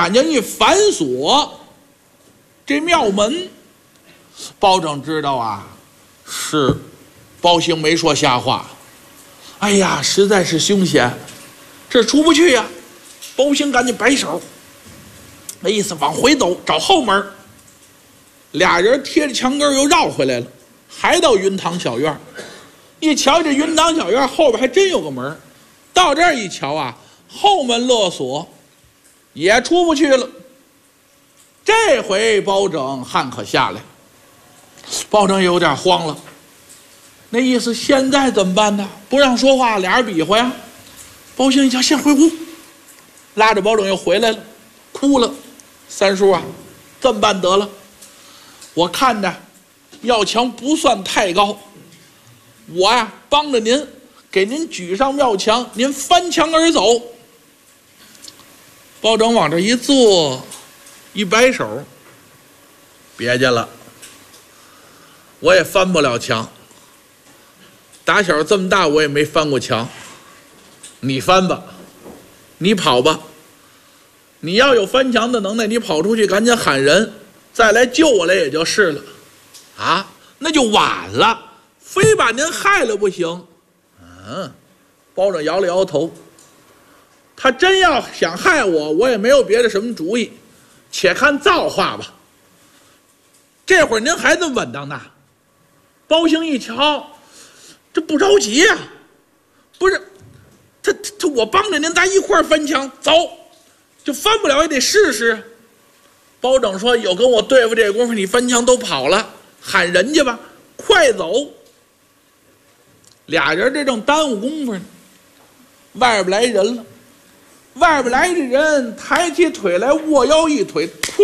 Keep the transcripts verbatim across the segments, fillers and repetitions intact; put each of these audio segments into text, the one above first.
赶紧一反锁这庙门。包拯知道啊，是包兴没说瞎话。哎呀，实在是凶险，这出不去呀、啊。包兴赶紧摆手，那意思往回走，找后门。俩人贴着墙根又绕回来了，还到云堂小院。一瞧这云堂小院后边还真有个门，到这儿一瞧啊，后门勒锁，也出不去了。这回包拯汗可下来，包拯有点慌了，那意思现在怎么办呢？不让说话，俩人比划呀。包兴一瞧，先回屋，拉着包拯又回来了，哭了：“三叔啊，这么办得了，我看着庙墙不算太高，我呀帮着您，给您举上庙墙，您翻墙而走。”包拯往这一坐，一摆手：“别介了，我也翻不了墙。打小这么大，我也没翻过墙。你翻吧，你跑吧。你要有翻墙的能耐，你跑出去赶紧喊人，再来救我来也就是了。啊，那就晚了，非把您害了不行。”嗯，包拯摇了摇头，他真要想害我，我也没有别的什么主意，且看造化吧。这会儿您还这么稳当呢？包兴一瞧，这不着急呀、啊，不是，他他他，我帮着您，咱一块儿翻墙，走，就翻不了也得试试。包拯说：“有跟我对付这功夫，你翻墙都跑了，喊人家吧，快走。”俩人这正耽误功夫呢，外边来人了。外边来的人抬起腿来，握腰一腿，哐，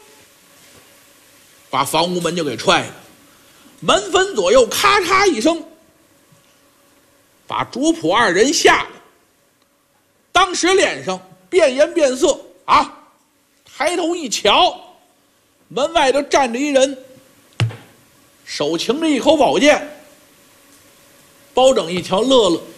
把房屋门就给踹了。门分左右，咔嚓一声，把主仆二人吓得当时脸上变颜变色啊！抬头一瞧，门外头站着一人，手擎着一口宝剑。包拯一瞧乐了，